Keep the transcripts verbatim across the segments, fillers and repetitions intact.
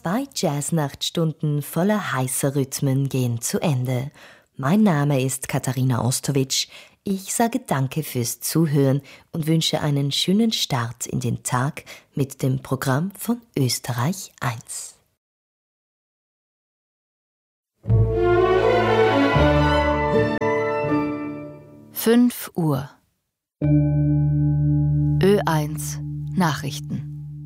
Zwei Jazznachtstunden voller heißer Rhythmen gehen zu Ende. Mein Name ist Katharina Ostowitsch. Ich sage Danke fürs Zuhören und wünsche einen schönen Start in den Tag mit dem Programm von Österreich eins. fünf Uhr. Ö eins Nachrichten.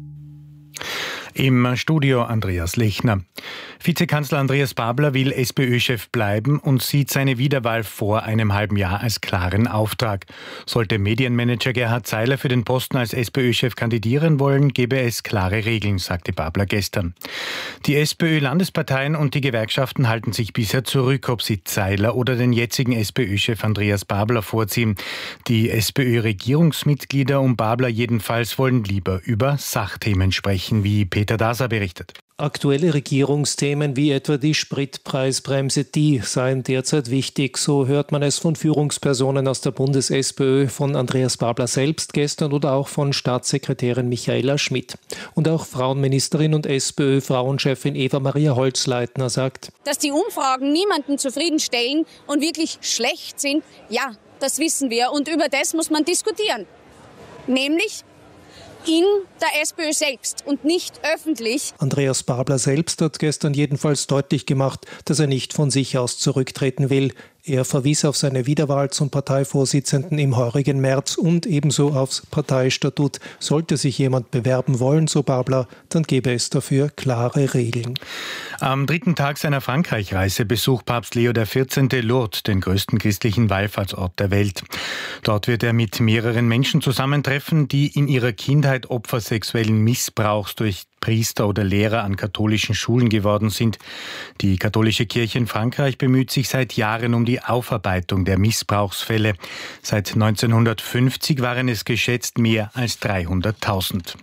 Im Studio Andreas Lechner. Vizekanzler Andreas Babler will SPÖ-Chef bleiben und sieht seine Wiederwahl vor einem halben Jahr als klaren Auftrag. Sollte Medienmanager Gerhard Seiler für den Posten als SPÖ-Chef kandidieren wollen, gäbe es klare Regeln, sagte Babler gestern. Die SPÖ-Landesparteien und die Gewerkschaften halten sich bisher zurück, ob sie Seiler oder den jetzigen SPÖ-Chef Andreas Babler vorziehen. Die SPÖ-Regierungsmitglieder um Babler jedenfalls wollen lieber über Sachthemen sprechen, wie Peter Daser berichtet. Aktuelle Regierungsthemen wie etwa die Spritpreisbremse, die seien derzeit wichtig. So hört man es von Führungspersonen aus der Bundes-SPÖ, von Andreas Babler selbst gestern oder auch von Staatssekretärin Michaela Schmidt. Und auch Frauenministerin und SPÖ-Frauenchefin Eva-Maria Holzleitner sagt: Dass die Umfragen niemanden zufriedenstellen und wirklich schlecht sind, ja, das wissen wir. Und über das muss man diskutieren. Nämlich in der SPÖ selbst und nicht öffentlich. Andreas Babler selbst hat gestern jedenfalls deutlich gemacht, dass er nicht von sich aus zurücktreten will. Er verwies auf seine Wiederwahl zum Parteivorsitzenden im heurigen März und ebenso aufs Parteistatut. Sollte sich jemand bewerben wollen, so Babler, dann gäbe es dafür klare Regeln. Am dritten Tag seiner Frankreich-Reise besucht Papst Leo der vierzehnte Lourdes, den größten christlichen Wallfahrtsort der Welt. Dort wird er mit mehreren Menschen zusammentreffen, die in ihrer Kindheit Opfer sexuellen Missbrauchs durch Priester oder Lehrer an katholischen Schulen geworden sind. Die katholische Kirche in Frankreich bemüht sich seit Jahren um die Aufarbeitung der Missbrauchsfälle. Seit neunzehnhundertfünfzig waren es geschätzt mehr als dreihunderttausend.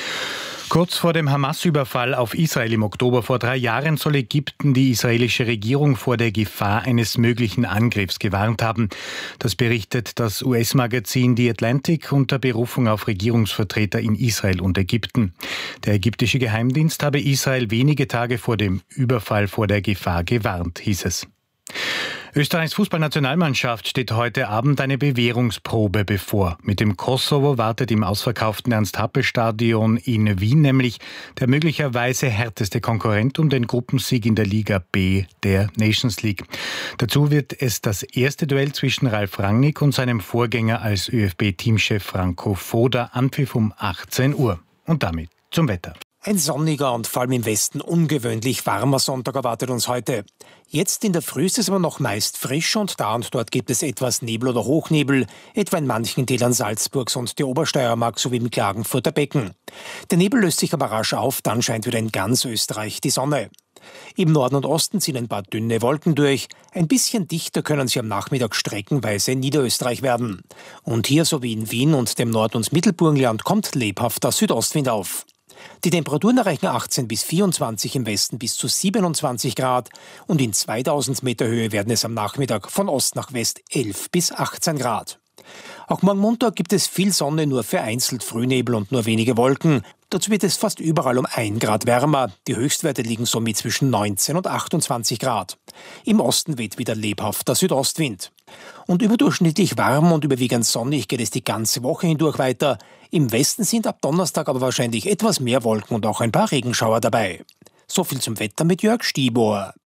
Kurz vor dem Hamas-Überfall auf Israel im Oktober vor drei Jahren soll Ägypten die israelische Regierung vor der Gefahr eines möglichen Angriffs gewarnt haben. Das berichtet das U S-Magazin The Atlantic unter Berufung auf Regierungsvertreter in Israel und Ägypten. Der ägyptische Geheimdienst habe Israel wenige Tage vor dem Überfall vor der Gefahr gewarnt, hieß es. Österreichs Fußballnationalmannschaft steht heute Abend eine Bewährungsprobe bevor. Mit dem Kosovo wartet im ausverkauften Ernst-Happel-Stadion in Wien nämlich der möglicherweise härteste Konkurrent um den Gruppensieg in der Liga B der Nations League. Dazu wird es das erste Duell zwischen Ralf Rangnick und seinem Vorgänger als ÖFB-Teamchef Franco Foda, Anpfiff um achtzehn Uhr. Und damit zum Wetter. Ein sonniger und vor allem im Westen ungewöhnlich warmer Sonntag erwartet uns heute. Jetzt in der Früh ist es aber noch meist frisch und da und dort gibt es etwas Nebel oder Hochnebel, etwa in manchen Tälern Salzburgs und der Obersteiermark sowie im Klagenfurter Becken. Der Nebel löst sich aber rasch auf, dann scheint wieder in ganz Österreich die Sonne. Im Norden und Osten ziehen ein paar dünne Wolken durch. Ein bisschen dichter können sie am Nachmittag streckenweise in Niederösterreich werden. Und hier sowie in Wien und dem Nord- und Mittelburgenland kommt lebhafter Südostwind auf. Die Temperaturen erreichen achtzehn bis vierundzwanzig, im Westen bis zu siebenundzwanzig Grad und in zweitausend Meter Höhe werden es am Nachmittag von Ost nach West elf bis achtzehn Grad. Auch morgen Montag gibt es viel Sonne, nur vereinzelt Frühnebel und nur wenige Wolken. Dazu wird es fast überall um ein Grad wärmer. Die Höchstwerte liegen somit zwischen neunzehn und achtundzwanzig Grad. Im Osten weht wieder lebhafter Südostwind. Und überdurchschnittlich warm und überwiegend sonnig geht es die ganze Woche hindurch weiter. Im Westen sind ab Donnerstag aber wahrscheinlich etwas mehr Wolken und auch ein paar Regenschauer dabei. So viel zum Wetter mit Jörg Stieber.